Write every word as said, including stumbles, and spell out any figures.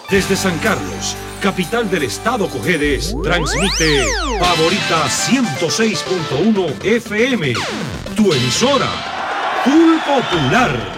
Desde San Carlos, capital del estado Cojedes, transmite Favorita ciento seis punto uno F M, tu emisora, Full Popular.